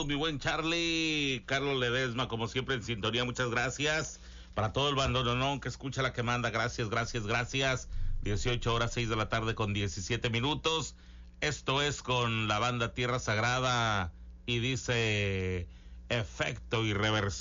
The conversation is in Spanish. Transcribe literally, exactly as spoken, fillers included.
Saludos, mi buen Charlie. Carlos Ledesma, como siempre, en sintonía. Muchas gracias. Para todo el bandononón que escucha la que manda. Gracias, gracias, gracias. dieciocho horas, seis de la tarde con diecisiete minutos. Esto es con la banda Tierra Sagrada y dice Efecto Irreversible.